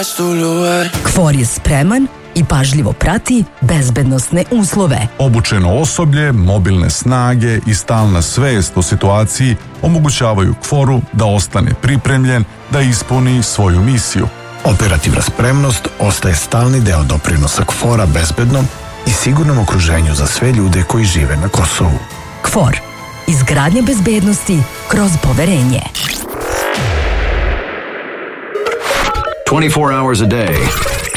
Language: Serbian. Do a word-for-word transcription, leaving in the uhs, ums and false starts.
KFOR je spreman i pažljivo prati bezbednosne uslove. Obučeno osoblje, mobilne snage i stalna svest o situaciji omogućavaju KFOR-u da ostane pripremljen da ispuni svoju misiju. Operativna spremnost ostaje stalni deo doprinosa KFOR-a bezbednom i sigurnom okruženju za sve ljude koji žive na Kosovu. KFOR. Izgradnja bezbednosti kroz poverenje. twenty-four hours a day,